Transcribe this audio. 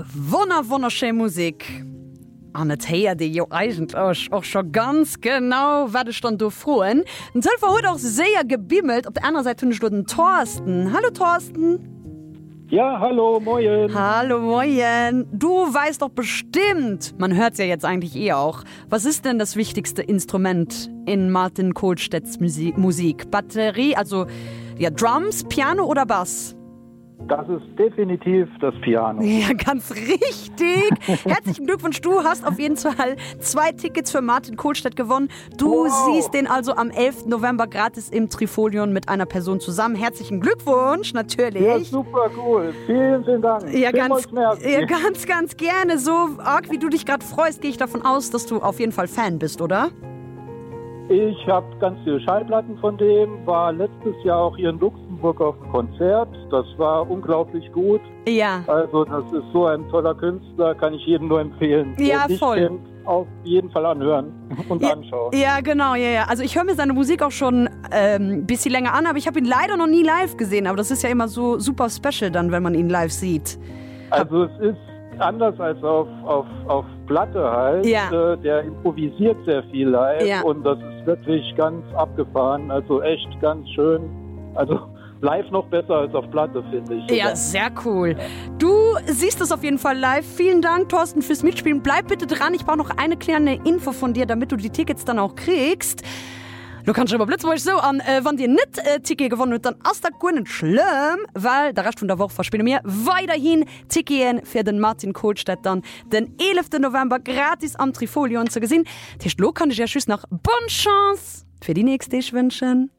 wunderschöne Musik. Und das heißt ja eigentlich auch schon ganz genau, was ich dann da freuen. Und Zölfer hat auch sehr gebimmelt. Auf der anderen Seite habe ich den Thorsten. Hallo Thorsten. Ja, hallo, moin. Hallo, moin. Du weißt doch bestimmt, man hört es ja jetzt eigentlich auch, was ist denn das wichtigste Instrument in Martin Kohlstedts Musik? Batterie, also ja, Drums, Piano oder Bass? Das ist definitiv das Piano. Ja, ganz richtig. Herzlichen Glückwunsch, du hast auf jeden Fall 2 Tickets für Martin Kohlstedt gewonnen. Du siehst den also am 11. November gratis im Trifolion mit einer Person zusammen. Herzlichen Glückwunsch, natürlich. Ja, super cool. Vielen Dank. Ja, ganz gerne. So arg, wie du dich gerade freust, gehe ich davon aus, dass du auf jeden Fall Fan bist, oder? Ich habe ganz viele Schallplatten von dem, war letztes Jahr auch hier in Luxemburg auf dem Konzert. Das war unglaublich gut. Ja. Also das ist so ein toller Künstler, kann ich jedem nur empfehlen. Ja, Wer voll. Kennt, auf jeden Fall anhören und anschauen. Ja, genau, ja. Also ich höre mir seine Musik auch schon ein bisschen länger an, aber ich habe ihn leider noch nie live gesehen. Aber das ist ja immer so super special dann, wenn man ihn live sieht. Also es ist anders als auf Platte halt. Ja. Der improvisiert sehr viel live, ja. Und das ist wirklich ganz abgefahren. Also echt ganz schön. Also live noch besser als auf Platte, finde ich. Ja, sehr cool. Du siehst es auf jeden Fall live. Vielen Dank, Thorsten, fürs Mitspielen. Bleib bitte dran. Ich brauche noch eine kleine Info von dir, damit du die Tickets dann auch kriegst. Du kannst schon überblitzen, so an, wenn dir nicht Ticket gewonnen wird, dann ist das gar nicht schlimm, weil der Rest von der Woche verspielen wir weiterhin Tickets für den Martin Kohlstedt dann den 11. November gratis am Trifolion zu gesehen. Tischlo kann ich ja schüss nach Bonne Chance für die nächste wünschen.